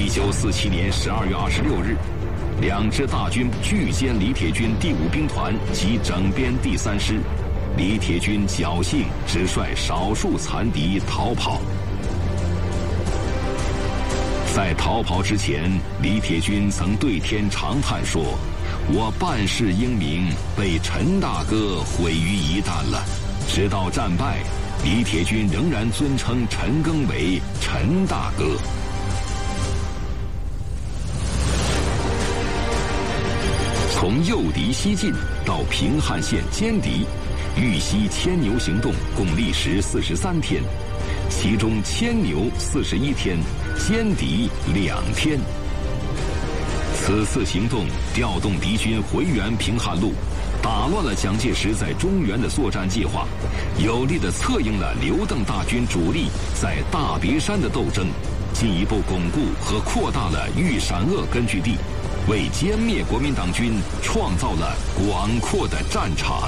1947年12月26日，两支大军拒歼李铁军第5兵团及整编第3师，李铁军侥幸只率少数残敌逃跑。在逃跑之前，李铁军曾对天长叹说：“我办事英明，被陈大哥毁于一旦了。”直到战败，李铁军仍然尊称陈赓为陈大哥。从诱敌西进到平汉线歼敌，豫西牵牛行动共历时43天，其中牵牛41天，歼敌2天。此次行动调动敌军回援平汉路，打乱了蒋介石在中原的作战计划，有力地策应了刘邓大军主力在大别山的斗争，进一步巩固和扩大了豫陕鄂根据地，为歼灭国民党军创造了广阔的战场。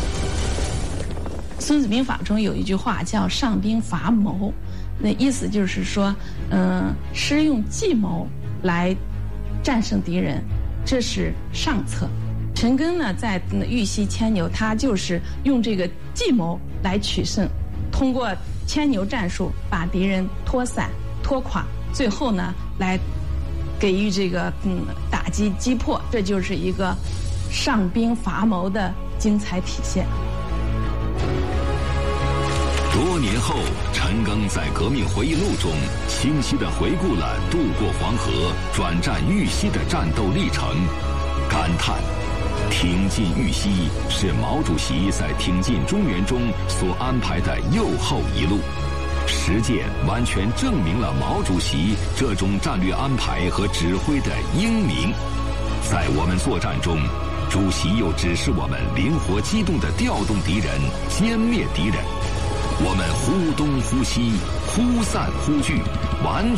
孙子兵法中有一句话叫上兵伐谋，那意思就是说，施用计谋来战胜敌人，这是上策。陈赓呢，在豫西牵牛，他就是用这个计谋来取胜，通过牵牛战术把敌人拖散、拖垮，最后呢，来给予这个打击击破，这就是一个上兵伐谋的精彩体现。 多年后，陈赓在革命回忆录中清晰地回顾了渡过黄河、转战豫西的战斗历程，感叹挺进豫西是毛主席在挺进中原中所安排的又后一路，实践完全证明了毛主席这种战略安排和指挥的英明。在我们作战中，主席又指示我们灵活机动地调动敌人，歼灭敌人。我们忽东忽西，忽散忽聚，完